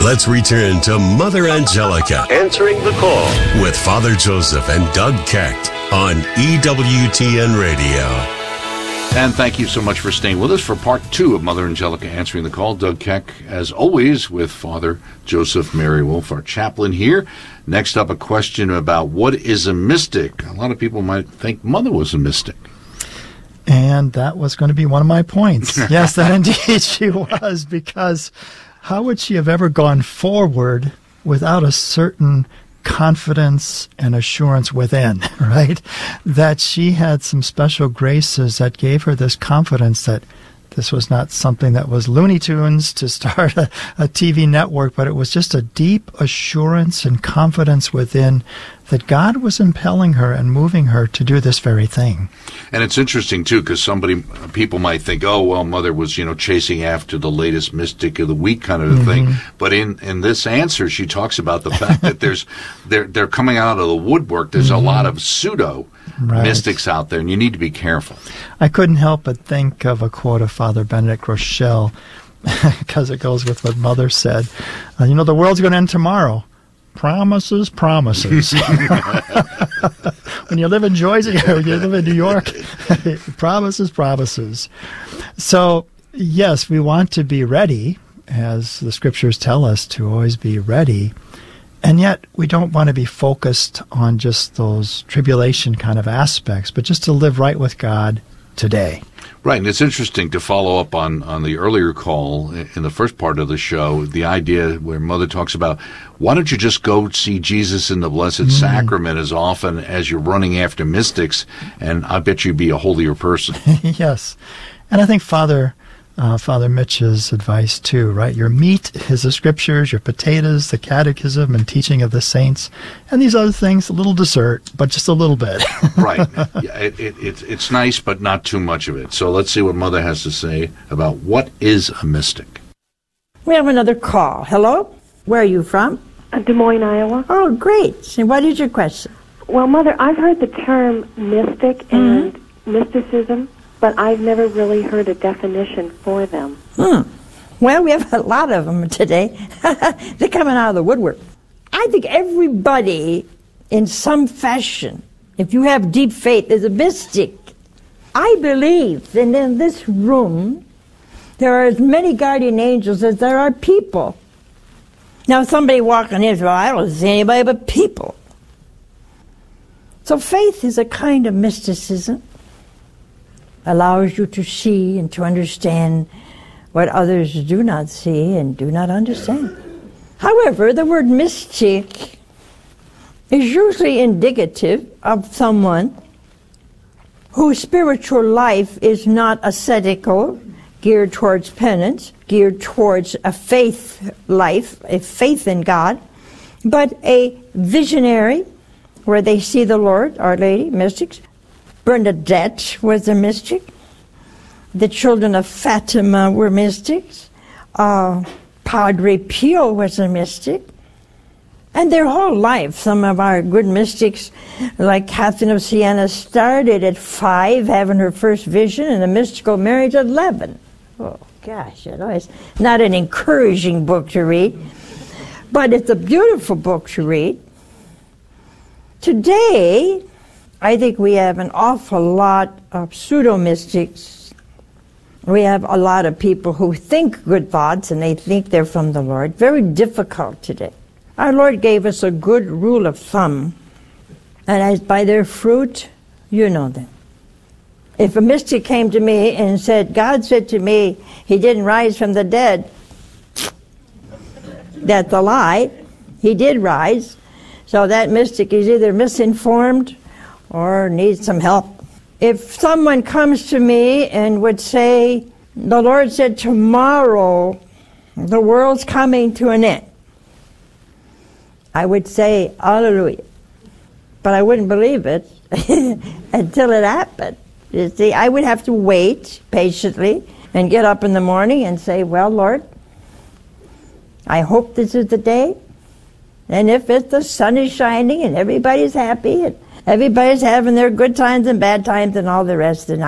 let's return to Mother Angelica Answering the Call with Father Joseph and Doug Keck on EWTN Radio. And thank you so much for staying with us for part 2 of Mother Angelica Answering the Call. Doug Keck, as always, with Father Joseph Mary Wolf, our chaplain here. Next up, a question about what is a mystic. A lot of people might think Mother was a mystic. And that was going to be one of my points. Yes, that indeed she was, because how would she have ever gone forward without a certain confidence and assurance within, right? That she had some special graces that gave her this confidence that this was not something that was Looney Tunes to start a TV network, but it was just a deep assurance and confidence within that God was impelling her and moving her to do this very thing. And it's interesting, too, because people might think, oh, well, Mother was, chasing after the latest mystic of the week kind of a thing. But in this answer, she talks about the fact that they're coming out of the woodwork. There's a lot of pseudo mystics out there, and you need to be careful. I couldn't help but think of a quote of Father Benedict Rochelle, because it goes with what Mother said. The world's going to end tomorrow. Promises, promises. When you live in Jersey or you live in New York, promises, promises. So, yes, we want to be ready, as the scriptures tell us to always be ready. And yet, we don't want to be focused on just those tribulation kind of aspects, but just to live right with God today. Right, and it's interesting to follow up on the earlier call in the first part of the show, the idea where Mother talks about, why don't you just go see Jesus in the Blessed Sacrament as often as you're running after mystics, and I bet you'd be a holier person. Yes, and I think Father Mitch's advice too, right? Your meat is the scriptures, your potatoes, the catechism and teaching of the saints, and these other things, a little dessert, but just a little bit. Right. Yeah, it's nice, but not too much of it. So let's see what Mother has to say about what is a mystic. We have another call. Hello? Where are you from? Des Moines, Iowa. Oh, great. And what is your question? Well, Mother, I've heard the term mystic and mysticism, but I've never really heard a definition for them. Well, we have a lot of them today. They're coming out of the woodwork. I think everybody, in some fashion, if you have deep faith, is a mystic. I believe that in this room, there are as many guardian angels as there are people. Now, somebody walking in, well, I don't see anybody but people. So faith is a kind of mysticism. Allows you to see and to understand what others do not see and do not understand. However, the word mystic is usually indicative of someone whose spiritual life is not ascetical, geared towards penance, geared towards a faith life, a faith in God, but a visionary where they see the Lord, Our Lady, mystics. Bernadette was a mystic. The children of Fatima were mystics. Padre Pio was a mystic. And their whole life, some of our good mystics, like Catherine of Siena, started at 5, having her first vision, and a mystical marriage at 11. Oh, gosh, it's not an encouraging book to read, but it's a beautiful book to read. Today, I think we have an awful lot of pseudo-mystics. We have a lot of people who think good thoughts and they think they're from the Lord. Very difficult today. Our Lord gave us a good rule of thumb. And as by their fruit, you know them. If a mystic came to me and said, God said to me, he didn't rise from the dead, that's a lie. He did rise. So that mystic is either misinformed or needs some help. If someone comes to me and would say, the Lord said tomorrow the world's coming to an end, I would say, hallelujah. But I wouldn't believe it until it happened. You see, I would have to wait patiently and get up in the morning and say, well, Lord, I hope this is the day. And if the sun is shining and everybody's happy and everybody's having their good times and bad times and all the rest, and